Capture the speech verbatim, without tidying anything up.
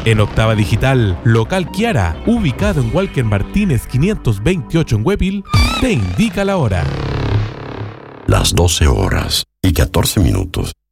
En Octava Digital, local Kiara, ubicado en Walker Martínez quinientos veintiocho en Huepil, te indica la hora. Las doce horas y catorce minutos.